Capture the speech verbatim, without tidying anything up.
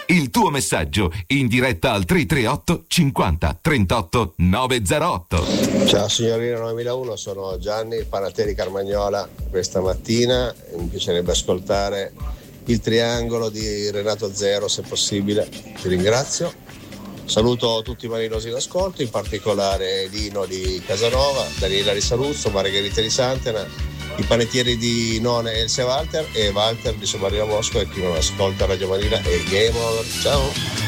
Il tuo messaggio in diretta al tre tre otto cinquanta trentotto novecentotto. Ciao signorina novemilauno, sono Gianni, Panateri Carmagnola. Questa mattina mi piacerebbe ascoltare Il Triangolo di Renato Zero, se possibile. Ti ringrazio. Saluto tutti i marinosi in ascolto, in particolare Lino di Casanova, Daniela di Saluzzo, Margherita di Santena, i panettieri di None Elsa e Walter e Walter di Sommaria Mosco e chi non ascolta Radio Marina e Game Over. Ciao!